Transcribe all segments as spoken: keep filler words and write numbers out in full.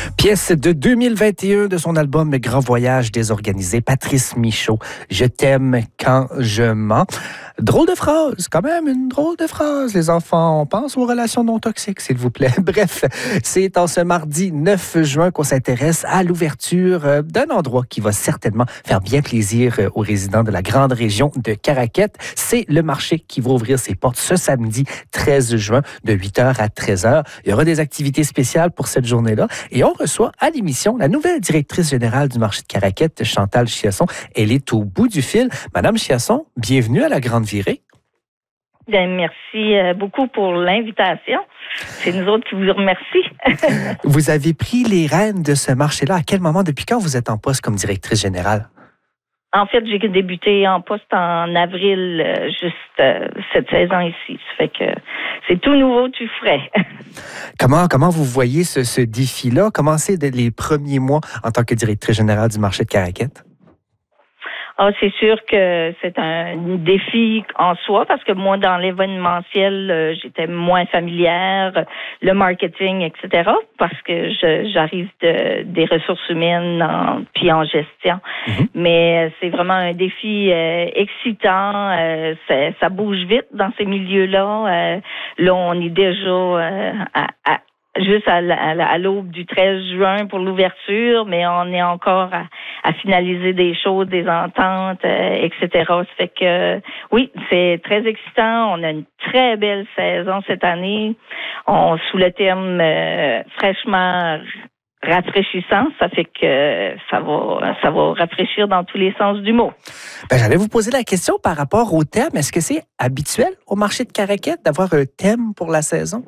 Pièce de deux mille vingt et un de son album Grand Voyage désorganisé, Patrice Michaud, Je t'aime quand je mens. Drôle de phrase, quand même une drôle de phrase, les enfants. On pense aux relations non toxiques, s'il vous plaît. Bref, c'est en ce mardi neuf juin qu'on s'intéresse à l'ouverture d'un endroit qui va certainement faire bien plaisir aux résidents de la grande région de Caraquette. C'est le marché qui va ouvrir ses portes ce samedi treize juin de huit heures à treize heures. Il y aura des activités spéciales pour cette journée-là et on reçoit à l'émission la nouvelle directrice générale du marché de Caraquette, Chantal Chiasson. Elle est au bout du fil. Madame Chiasson, bienvenue à la Grande Virée. Bien, merci beaucoup pour l'invitation. C'est nous autres qui vous remercions. Vous avez pris les rênes de ce marché-là. À quel moment, depuis quand vous êtes en poste comme directrice générale? En fait, j'ai débuté en poste en avril, euh, juste euh, cette saison ici. Ça fait que c'est tout nouveau, tout frais. Comment, comment vous voyez ce, ce défi-là? Comment c'est les premiers mois en tant que directrice générale du marché de Caraquette? Ah, c'est sûr que c'est un défi en soi parce que moi, dans l'événementiel, euh, j'étais moins familière, le marketing, et cetera. Parce que je, j'arrive de, des ressources humaines en, puis en gestion. Mm-hmm. Mais c'est vraiment un défi euh, excitant. Euh, ça bouge vite dans ces milieux-là. Euh, là, on est déjà euh, à, à juste à, à, à l'aube du treize juin pour l'ouverture, mais on est encore à, à finaliser des choses, des ententes, euh, et cetera. Ça fait que, oui, c'est très excitant. On a une très belle saison cette année. On, sous le thème euh, fraîchement rafraîchissant, ça fait que ça va, ça va rafraîchir dans tous les sens du mot. Ben, j'allais vous poser la question par rapport au thème. Est-ce que c'est habituel au marché de Caraquette d'avoir un thème pour la saison?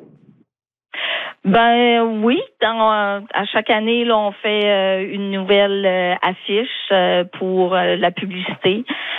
Ben oui, dans, euh, à chaque année, là, on fait euh, une nouvelle euh, affiche euh, pour euh, la publicité.